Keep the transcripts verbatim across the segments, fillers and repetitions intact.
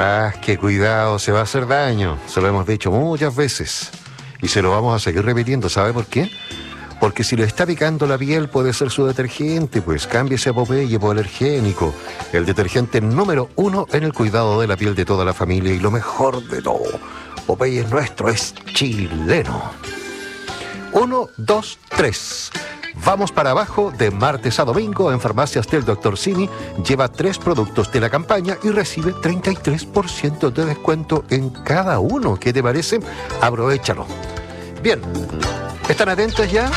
rasque, cuidado, se va a hacer daño. Se lo hemos dicho muchas veces y se lo vamos a seguir repitiendo. ¿Sabe por qué? Porque si le está picando la piel puede ser su detergente, pues cámbiese a Popeye hipoalergénico, el detergente número uno en el cuidado de la piel de toda la familia y lo mejor de todo, Popeye es nuestro, es chileno. Uno, dos, tres. Vamos para abajo de martes a domingo en Farmacias del doctor Simi. Lleva tres productos de la campaña y recibe treinta y tres por ciento de descuento en cada uno. ¿Qué te parece? Aprovechalo. Bien, ¿están atentos ya?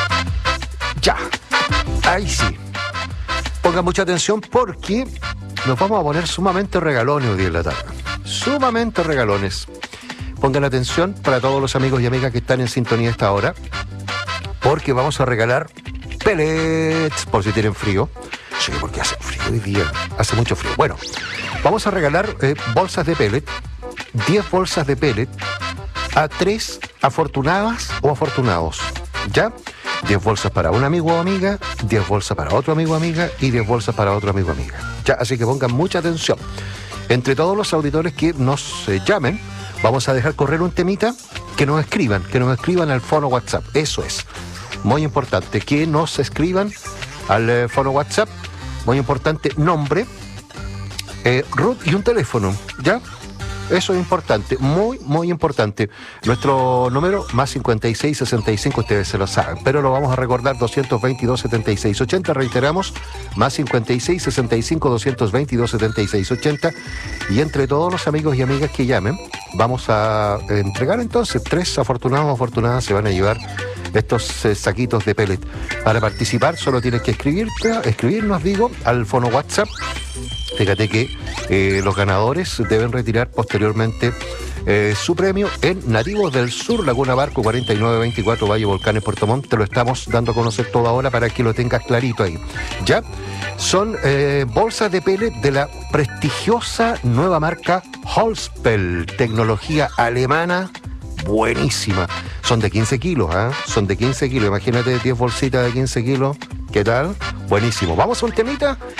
Ya. Ahí sí. Pongan mucha atención porque nos vamos a poner sumamente regalones hoy día en la tarde. Sumamente regalones. Pongan atención para todos los amigos y amigas que están en sintonía a esta hora, porque vamos a regalar pellets por si tienen frío. Sí, porque hace frío hoy día, hace mucho frío. Bueno, vamos a regalar eh, bolsas de pellet, diez bolsas de pellet a tres afortunadas o afortunados, ¿ya? diez bolsas para un amigo o amiga, diez bolsas para otro amigo o amiga y diez bolsas para otro amigo o amiga. ¿Ya? Así que pongan mucha atención. Entre todos los auditores que nos eh, llamen, vamos a dejar correr un temita, que nos escriban, que nos escriban al fono WhatsApp. Eso es muy importante, que nos escriban al eh, fono WhatsApp. Muy importante, nombre, eh, root y un teléfono, ¿ya? Eso es importante, muy, muy importante. Nuestro número, más cincuenta y seis, sesenta y cinco, ustedes se lo saben, pero lo vamos a recordar, doscientos veintidós, setenta y seis, ochenta, reiteramos, más cincuenta y seis, sesenta y cinco, doscientos veintidós, setenta y seis, ochenta, y entre todos los amigos y amigas que llamen, vamos a entregar entonces, tres afortunados o afortunadas se van a llevar estos eh, saquitos de pellet. Para participar solo tienes que escribir, escribirnos, digo, al fono WhatsApp. Fíjate que eh, los ganadores deben retirar posteriormente eh, su premio en Nativos del Sur, Laguna Barco, cuarenta y nueve veinticuatro, Valle Volcanes, Puerto Montt. Te lo estamos dando a conocer todo ahora para que lo tengas clarito ahí. ¿Ya? Son eh, bolsas de pellet de la prestigiosa nueva marca Holzpel, tecnología alemana, buenísima. Son de quince kilos, ¿eh? Son de quince kilos. Imagínate diez bolsitas de quince kilos. ¿Qué tal? Buenísimo. ¿Vamos a un temita?